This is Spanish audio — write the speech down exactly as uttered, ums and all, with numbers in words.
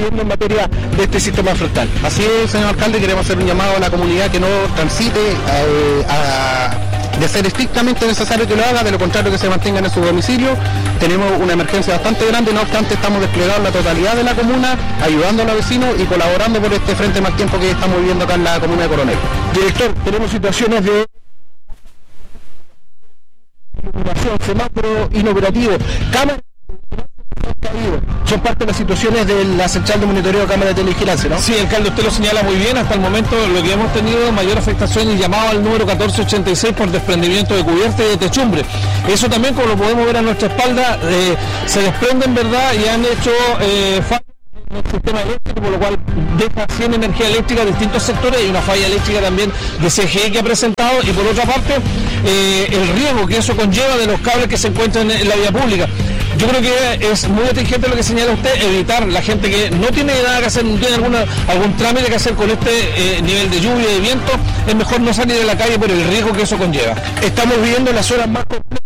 gobierno en materia de este sistema frontal. Así es, señor alcalde, queremos hacer un llamado a la comunidad que no transite eh, a, de ser estrictamente necesario que lo haga, de lo contrario que se mantengan en su domicilio. Tenemos una emergencia bastante grande, no obstante estamos desplegados en la totalidad de la comuna, ayudando a los vecinos y colaborando por este frente más tiempo que estamos viviendo acá en la comuna de Coronel. Director, tenemos situaciones de iluminación, semáforo inoperativo, cámaras son parte de las situaciones de la central de monitoreo de cámara de televigilancia, ¿no? Sí, alcalde, usted lo señala muy bien. Hasta el momento lo que hemos tenido mayor afectación es llamado al número catorce ochenta y seis por desprendimiento de cubierta y de techumbre. Eso también, como lo podemos ver a nuestra espalda, eh, se desprenden, ¿verdad? Y han hecho eh, fallas en el sistema eléctrico, por lo cual deja sin energía eléctrica a distintos sectores. Hay una falla eléctrica también de C G E que ha presentado, y por otra parte eh, el riesgo que eso conlleva de los cables que se encuentran en la vía pública. Yo creo que es muy atingente lo que señala usted, evitar la gente que no tiene nada que hacer, no tiene alguna, algún trámite que hacer con este eh, nivel de lluvia y de viento, es mejor no salir de la calle por el riesgo que eso conlleva. Estamos viviendo las horas más complejas